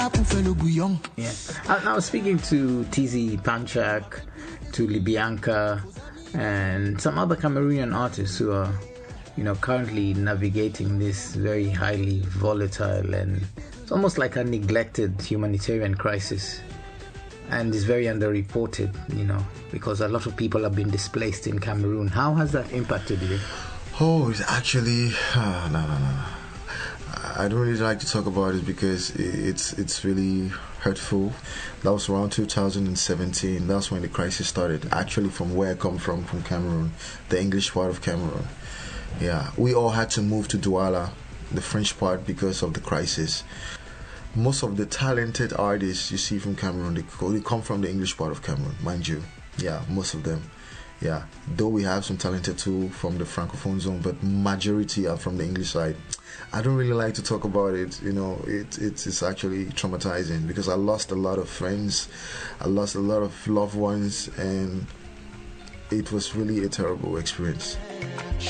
Yeah. Now speaking to TZ Panchak, to Libyanka, and some other Cameroonian artists who are, currently navigating this very highly volatile and it's almost like a neglected humanitarian crisis, and is very underreported, because a lot of people have been displaced in Cameroon. How has that impacted you? Oh, it's actually no. I don't really like to talk about it because it's really hurtful. That was around 2017. That's when the crisis started. Actually, from where I come from Cameroon, the English part of Cameroon. Yeah, we all had to move to Douala, the French part, because of the crisis. Most of the talented artists you see from Cameroon, they come from the English part of Cameroon, mind you. Yeah, most of them. Yeah, though we have some talented too from the Francophone zone, but majority are from the English side. I don't really like to talk about it. It's actually traumatizing because I lost a lot of friends, I lost a lot of loved ones, and it was really a terrible experience.